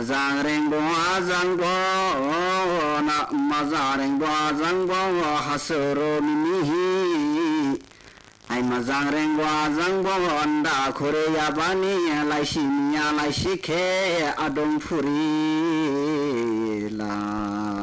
giang reng boa giang bo na ma giang reng boa giang bo hasoro mimi ai ma giang reng boa giang bo anda khore ya bani lai shi nya lai shi khe adong phuri la